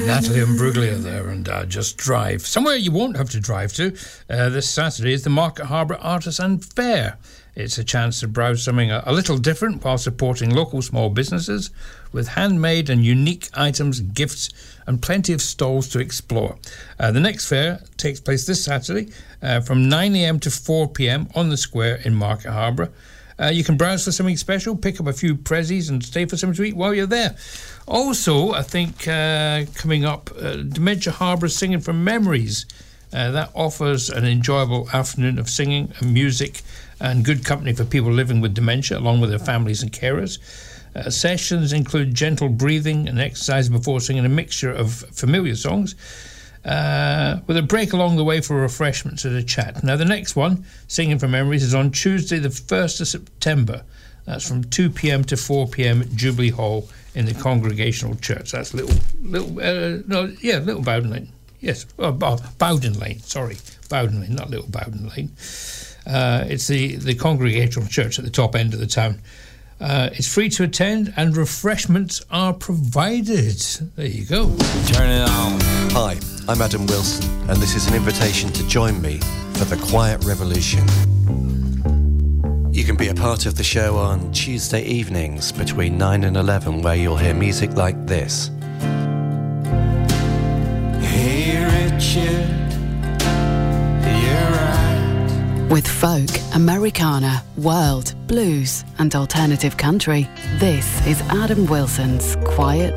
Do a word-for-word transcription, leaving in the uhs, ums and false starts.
Natalie Imbruglia there, and uh, Just Drive. Somewhere you won't have to drive to uh, this Saturday is the Market Harbour Artisan Fair. It's a chance to browse something a, a little different while supporting local small businesses with handmade and unique items, gifts, and plenty of stalls to explore. Uh, the next fair takes place this Saturday uh, from nine a m to four p m on the square in Market Harbour. Uh, you can browse for something special, pick up a few prezzies and stay for something to eat while you're there. Also, I think uh, coming up, uh, Dementia Harbour Singing from Memories. Uh, that offers an enjoyable afternoon of singing and music and good company for people living with dementia, along with their families and carers. Uh, sessions include gentle breathing and exercise before singing a mixture of familiar songs, uh, with a break along the way for refreshments and a chat. Now, the next one, Singing from Memories, is on Tuesday, the first of September. That's from two p m to four p m at Jubilee Hall in the Congregational Church. That's Little, little, uh, no, yeah, Little Bowden Lane. Yes, oh, Bowden Lane, sorry. Bowden Lane, not Little Bowden Lane. Uh, it's the, the Congregational Church at the top end of the town. Uh, it's free to attend and refreshments are provided. There you go. Turn it on. Hi, I'm Adam Wilson, and this is an invitation to join me for the Quiet Revolution. You can be a part of the show on Tuesday evenings between nine and eleven, where you'll hear music like this. Hey Richard, you're right. With folk, Americana, world, blues and alternative country, this is Adam Wilson's Quiet